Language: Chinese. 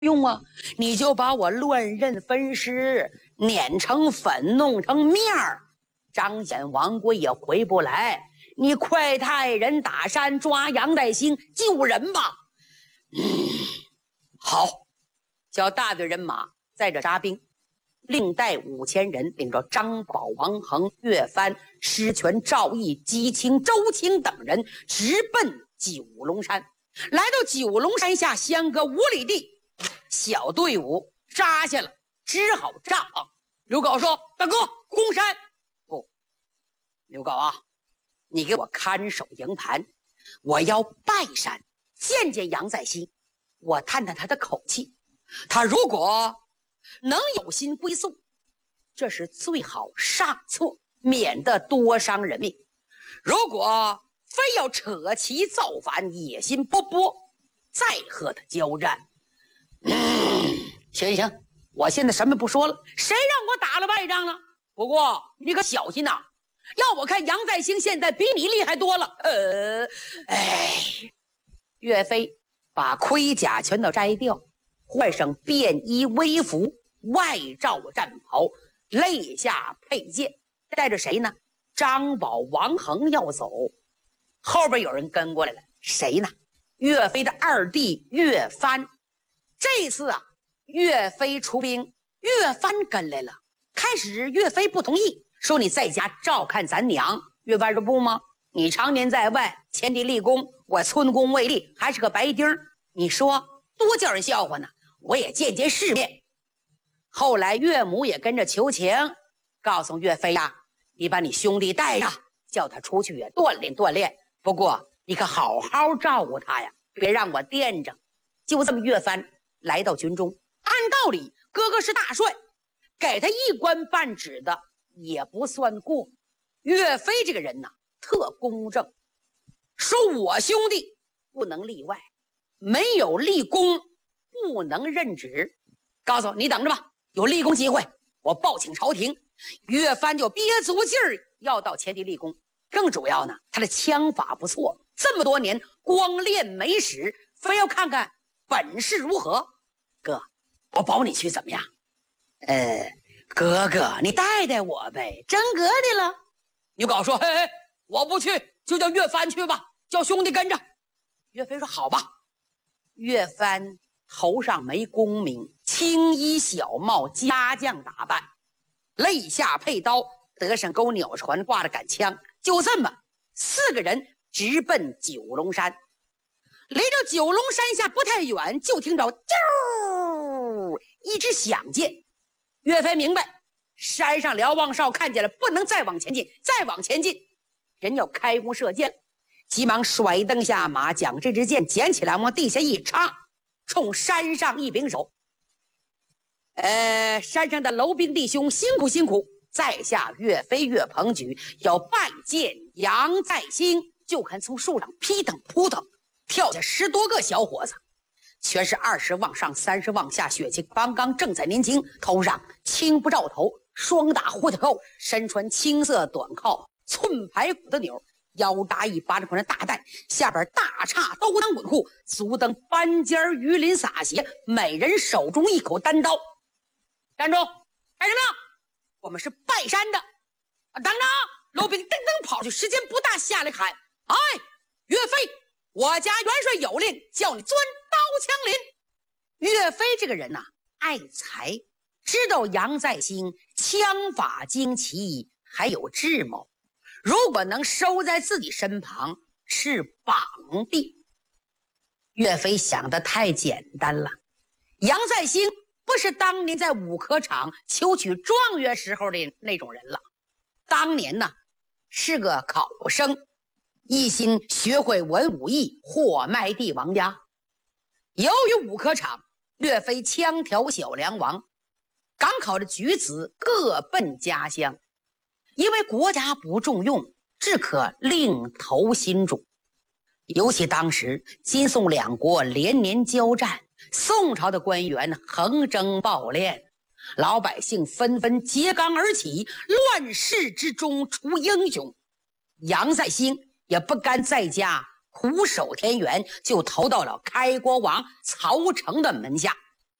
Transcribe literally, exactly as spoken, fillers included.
用啊，你就把我乱刃分尸，碾成粉，弄成面儿，彰显王贵也回不来。你快派人打山抓杨代兴救人吧。嗯，好，叫大队人马载着扎兵，另带五千人，领着张宝、王恒、岳帆、施权、赵毅、姬清、周清等人，直奔九龙山。来到九龙山下相隔五里地，小队伍扎下了，支好帐。刘镐说：“大哥，攻山！”不，刘镐啊，你给我看守营盘，我要拜山见见杨再兴，我探探他的口气。他如果能有心归宿，这是最好上策，免得多伤人命。如果非要扯旗造反，野心勃勃，再和他交战。嗯，行行，我现在什么不说了，谁让我打了败仗了？不过你可小心呐、啊，要我看杨再兴现在比你厉害多了。呃，哎，岳飞把盔甲全都摘掉，换上便衣微服，外罩战袍，肋下佩剑，带着谁呢？张宝、王恒要走，后边有人跟过来了，谁呢？岳飞的二弟岳帆。这次啊，岳飞出兵，岳帆跟来了。开始岳飞不同意，说你在家照看咱娘。岳帆说不吗？你常年在外，前地立功，我村公未立，还是个白丁，你说多叫人笑话呢。我也见见世面。后来岳母也跟着求情，告诉岳飞呀、啊，你把你兄弟带上，叫他出去也锻炼锻炼。不过你可好好照顾他呀，别让我惦着。就这么，岳帆来到军中，按道理哥哥是大帅，给他一官半职的也不算过。岳飞这个人呢，特公正，说我兄弟不能例外，没有立功不能任职。告诉你等着吧，有立功机会我报请朝廷。岳帆就憋足劲儿要到前地立功。更主要呢，他的枪法不错，这么多年光练没使，非要看看本事如何。哥，我保你去怎么样？呃，哥哥你带带我呗，真格的了。刘镐说：“嘿嘿，我不去，就叫岳帆去吧，叫兄弟跟着。”岳飞说：“好吧。”岳帆头上没功名，青衣小帽，家将打扮，肋下佩刀，德上钩鸟船，挂着杆枪，就这么四个人直奔九龙山。离到九龙山下不太远，就听着啾一支响箭。岳飞明白，山上瞭望哨看见了，不能再往前进，再往前进人要开弓射箭，急忙甩蹬下马，将这支箭捡起来往地下一插，冲山上一柄手。呃，山上的楼兵弟兄辛苦辛苦，在下岳飞岳鹏举要拜见杨再兴。就看从树上劈腾扑腾跳下十多个小伙子，全是二十往上三十往下，血气方刚，正在年轻，头上青不罩头，双打虎头扣，身穿青色短靠，寸排骨的钮，腰搭一巴掌宽的大带，下边大叉兜裆滚裤，足蹬斑尖鱼鳞洒鞋，每人手中一口单刀。站住！干什么？我们是拜山的。啊，等着！楼兵噔噔跑去，时间不大，下来喊：“哎，岳飞！我家元帅有令，叫你钻刀枪林。”岳飞这个人呐、啊，爱才，知道杨再兴枪法精奇，还有智谋，如果能收在自己身旁，是绑臂。岳飞想得太简单了，杨再兴不是当年在武科场求取状元时候的那种人了，当年呢是个考生，一心学会文武艺，货卖帝王家。由于武科场，岳飞枪挑小梁王，赶考的举子各奔家乡，因为国家不重用，只可另投新主。尤其当时金宋两国连年交战，宋朝的官员横征暴敛，老百姓纷纷揭竿而起，乱世之中出英雄。杨再兴也不甘在家苦守田园，就投到了开国王曹成的门下。